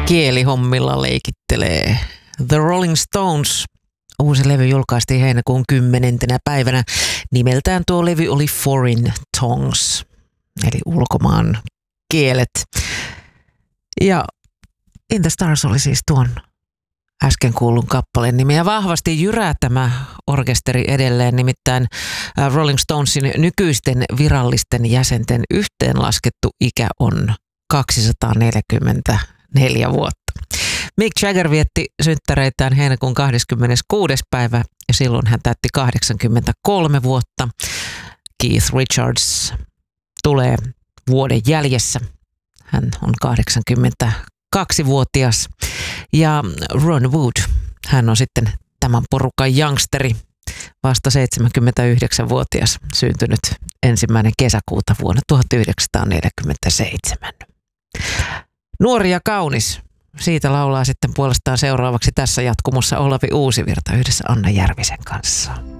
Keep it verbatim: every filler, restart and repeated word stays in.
Kielihommilla leikittelee The Rolling Stones. Uusi levy julkaistiin heinäkuun kymmenentenä päivänä. Nimeltään tuo levy oli Foreign Tongues, eli ulkomaan kielet. Ja In the Stars oli siis tuon äsken kuullun kappaleen nimi. Ja vahvasti jyrää tämä orkesteri edelleen, nimittäin Rolling Stonesin nykyisten virallisten jäsenten yhteenlaskettu ikä on kaksisataaneljäkymmentäneljä vuotta. Mick Jagger vietti synttäreitään heinäkuun kahdeskymmeneskuudes päivä ja silloin hän täytti kahdeksankymmentäkolme vuotta. Keith Richards tulee vuoden jäljessä. Hän on kahdeksankymmentäkaksivuotias. Ja Ron Wood, hän on sitten tämän porukan youngsteri, vasta seitsemänkymmentäyhdeksänvuotias, syntynyt ensimmäinen kesäkuuta vuonna tuhatyhdeksänsataaneljäkymmentäseitsemän. Nuori ja kaunis. Siitä laulaa sitten puolestaan seuraavaksi tässä jatkumossa Olavi Uusivirta yhdessä Anna Järvisen kanssa.